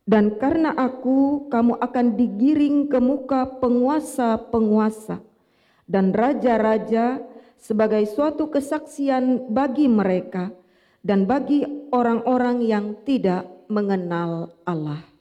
Dan karena aku, kamu akan digiring ke muka penguasa-penguasa dan raja-raja sebagai suatu kesaksian bagi mereka dan bagi orang-orang yang tidak mengenal Allah.